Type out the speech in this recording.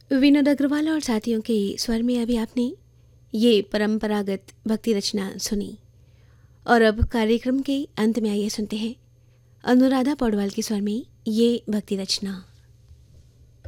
विनोद अग्रवाल और साथियों के स्वर में अभी आपने ये परंपरागत भक्ति रचना सुनी। और अब कार्यक्रम के अंत में आइए सुनते हैं अनुराधा पौडवाल के स्वर में ये भक्ति रचना।